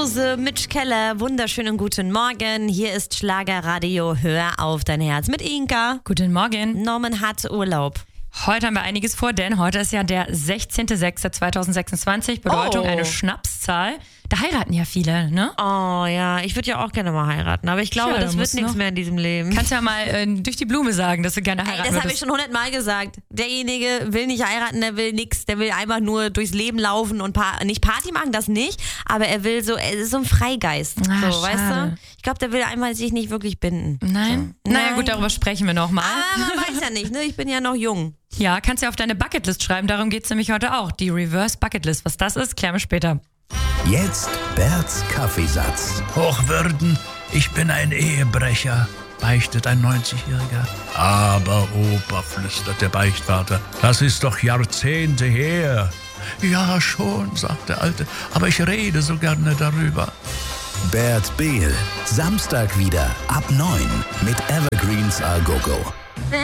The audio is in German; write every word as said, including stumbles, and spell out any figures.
Rose, Mitch Keller, wunderschönen guten Morgen. Hier ist Schlagerradio, hör auf dein Herz mit Inka. Guten Morgen. Norman hat Urlaub. Heute haben wir einiges vor, denn heute ist ja der sechzehnter sechster zweitausendsechsundzwanzig, Bedeutung Oh. eine Schnapszahl. Da heiraten ja viele, ne? Oh ja, ich würde ja auch gerne mal heiraten, aber ich glaube, Tja, da das wird musst nichts noch- mehr in diesem Leben. Kannst ja mal äh, durch die Blume sagen, dass du gerne Ey, heiraten das habe ich würdest. schon hundertmal gesagt. Derjenige will nicht heiraten, der will nix, der will einfach nur durchs Leben laufen und pa- nicht Party machen, das nicht, aber er will so, er ist so ein Freigeist, Ah, so, weißt schade. du? Ich glaube, der will einmal sich nicht wirklich binden. Nein? So. Naja Nein. gut, darüber sprechen wir nochmal. Aber man weiß ja nicht, ne? Ich bin ja noch jung. Ja, kannst ja auf deine Bucketlist schreiben, darum geht's nämlich heute auch. Die Reverse Bucketlist. Was das ist, klären wir später. Jetzt Berts Kaffeesatz. Hochwürden, ich bin ein Ehebrecher, beichtet ein neunzigjähriger. Aber Opa, flüstert der Beichtvater, das ist doch Jahrzehnte her. Ja, schon, sagt der Alte, aber ich rede so gerne darüber. Bert Behl. Samstag wieder ab neun mit Evergreens A Go Go.